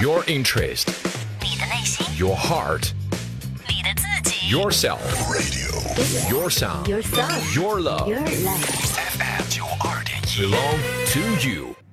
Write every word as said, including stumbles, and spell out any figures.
Your interest, 你的内心， your heart, 你的自己 yourself, Radio your sound, Yourself your love. Your life F M 九二点一 belong to you.